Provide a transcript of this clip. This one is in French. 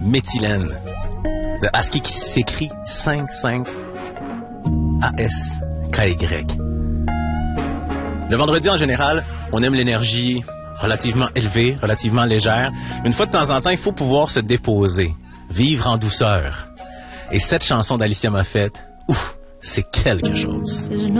méthylène. Le ASCII qui s'écrit 5-5 A-S-K-Y. Le vendredi, en général, on aime l'énergie relativement élevée, relativement légère. Une fois de temps en temps, il faut pouvoir se déposer, vivre en douceur. Et cette chanson d'Alicia Moffett, ouf, c'est quelque chose.